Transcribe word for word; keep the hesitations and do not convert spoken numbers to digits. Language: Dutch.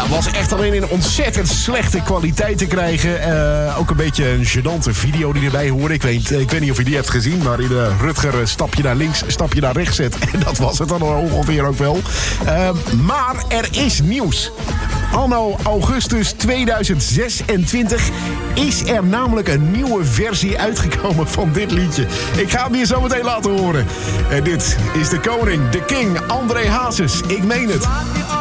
Ja, was echt alleen in ontzettend slechte kwaliteit te krijgen. Uh, ook een beetje een gênante video die erbij hoorde. Ik weet, ik weet niet of je die hebt gezien, waarin uh, Rutger uh, stapje naar links, stapje naar rechts zet. En dat was het dan ongeveer ook wel. Uh, maar er is nieuws. Anno augustus tweeduizend zesentwintig is er namelijk een nieuwe versie uitgekomen van dit liedje. Ik ga hem hier zo meteen laten horen. En dit is de koning, de king, André Hazes. Ik meen het.